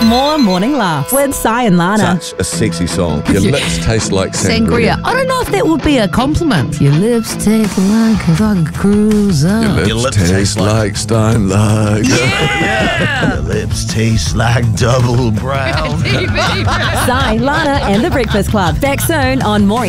More morning laughs with Si and Lana. Such a sexy song. Your lips taste like sangria. I don't know if that would be a compliment. Your lips taste like a fucking cruiser. Your lips taste like Stone Lager. Your lips taste like double brown. Si, Lana and the Breakfast Club. Back soon on More